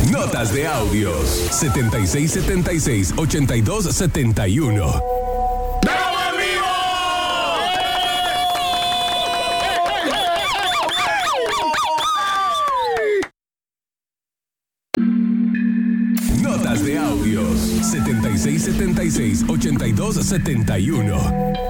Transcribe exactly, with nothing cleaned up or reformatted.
Notas de audios. setenta y seis setenta y seis, ochenta y dos setenta y uno. Notas de audios. setenta y seis setenta y seis, ochenta y dos setenta y uno.